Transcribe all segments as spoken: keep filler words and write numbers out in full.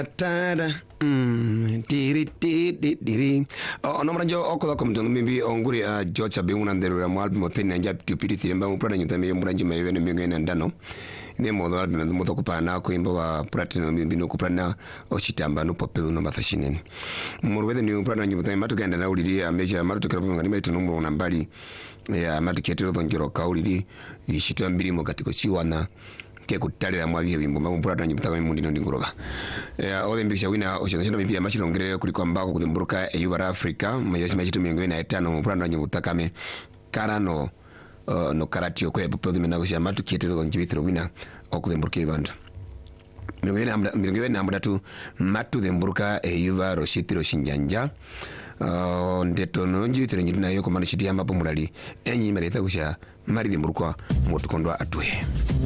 Tada mm diri diri diri oh no mranjo okola komtongo mimbi onguri a George Abenguna ndero mu album otene nja tupiri tirimba mu prana nyuta me mranjo mayene mingene ndano ne modo album ndo moto kupana ko imbo wa platinum mimbi no kupana ochitamba no popelo no mafashinen mu rwede ni prana nyuta matu ganda na uliri ameja matu kera ngani metu no mu nambali ya matu ketero donjero kauliri ishitwa mbiri mo katiko chiwana ke kutalira mwabiye bimbo mabura nyibutaka mundi no ndingoroba eh ole mbisha wina oshana shana mipia machirongere kuliko ambako kudimburuka eyubara Africa mayasi machitu mengo ina etano mupura nyibutaka me karano uh, no karati okwe popo dimena gusha matu kietero gonjibitro wina okudimburuka ibandu mirongene amda mirongene amda tu matu dimburuka eyuba roshitiro shinjanja uh, ndeto no njibitro nyiduna yo komano shiti ambapo mulali enyi mereta gusha mari dimburukwa mutukondwa atuhe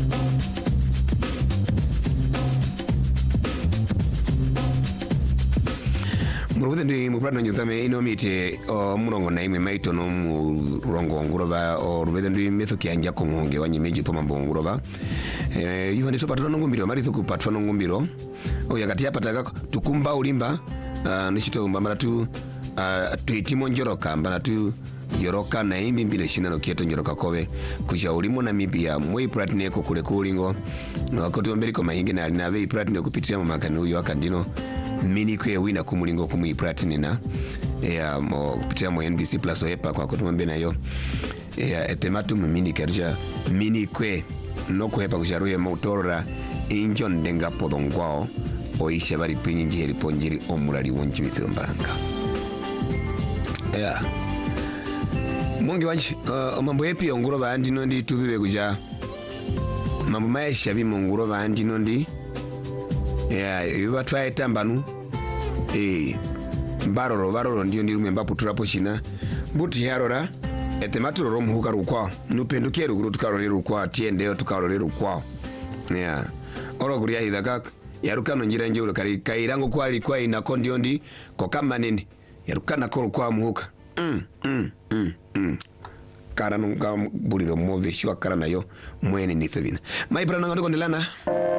Murude ndi muprano nyutame ino mite o murongo na ime maito no murongo nguroba o rubede ndi metho kianja ko munge wanyimeji poma mbonguroba eh yuhani so patano ngumbiro mari thuku patano ngumbiro o yakati yapataka tukumba ulimba uh, nishito mbamara tu uh, tuitimo njoroka mbana tu Yoroka na imbi mbile shina no kieto njoroka kowe kusha ulimo na mibia mwei pratine ko kule kulingo wakati wa mbeli kwa mahingi na alinave pratine kupitia mamakani uyo wakandino mini kwe wina kumulingo kumu pratine na ya mo kupitia mo N B C plus oepa kwa kutu mbena yo ya etematu mini kerja mini kwe no kuhepa kusharuye mautora injon denga podongwao oisha bari pinyi njiheri ponjiri omurali wonchi withiro mbaranga ya Mungi wanchi uh, mambo yepi onguro bandi nondi tuviwe kuja mambo maisha bi monguro bandi nondi ya yuba twae tambanu eh baroro baroro ndio ndi rumemba putura poshina buti yarora etematuro rom hukaru kwa nupenduke ruguru tukarorero kwa tiende tukarorero kwa ya oro kuria idaka yarukano njira njuro kari kairango kwali kwa ina kondiondi kokamba nini yarukana koro kwa muhuka mm mm mm mm Kara nunga buliro move shwa kara nayo mwene nithobina. Mai brana ngado kondelana.